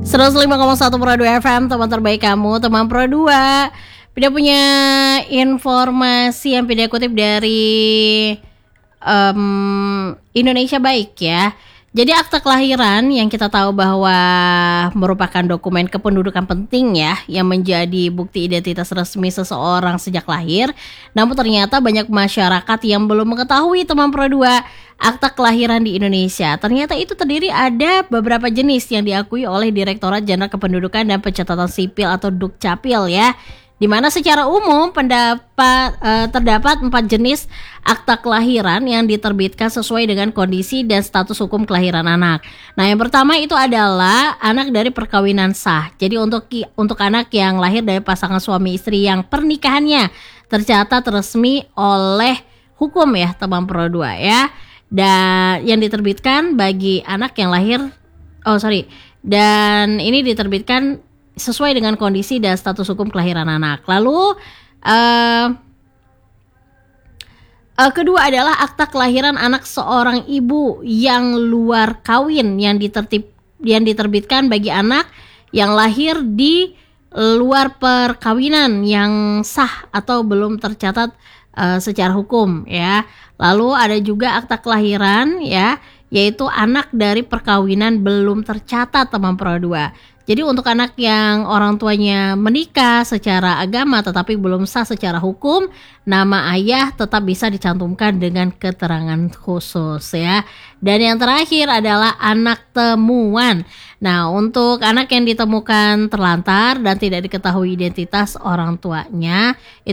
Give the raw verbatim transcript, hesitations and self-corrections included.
seratus lima koma satu Pro dua F M, teman terbaik kamu, teman Pro dua. Pida punya informasi yang Pida kutip dari um, Indonesia Baik ya. Jadi akta kelahiran yang kita tahu bahwa merupakan dokumen kependudukan penting ya, yang menjadi bukti identitas resmi seseorang sejak lahir. Namun ternyata banyak masyarakat yang belum mengetahui, teman Pro dua, akta kelahiran di Indonesia. Ternyata itu terdiri ada beberapa jenis yang diakui oleh Direktorat Jenderal Kependudukan dan Pencatatan Sipil atau Dukcapil ya. Di mana secara umum pendapat uh, terdapat empat jenis akta kelahiran yang diterbitkan sesuai dengan kondisi dan status hukum kelahiran anak. Nah, yang pertama itu adalah anak dari perkawinan sah. Jadi untuk untuk anak yang lahir dari pasangan suami istri yang pernikahannya tercatat resmi oleh hukum ya, teman Pro dua ya. Dan yang diterbitkan bagi anak yang lahir oh sorry dan ini diterbitkan sesuai dengan kondisi dan status hukum kelahiran anak. Lalu uh, uh, kedua adalah akta kelahiran anak seorang ibu yang luar kawin yang ditertib yang diterbitkan bagi anak yang lahir di luar perkawinan yang sah atau belum tercatat uh, secara hukum ya. Lalu ada juga akta kelahiran ya, yaitu anak dari perkawinan belum tercatat, teman Pro dua. Jadi untuk anak yang orang tuanya menikah secara agama tetapi belum sah secara hukum, nama ayah tetap bisa dicantumkan dengan keterangan khusus ya. Dan yang terakhir adalah anak temuan. Nah, untuk anak yang ditemukan terlantar dan tidak diketahui identitas orang tuanya,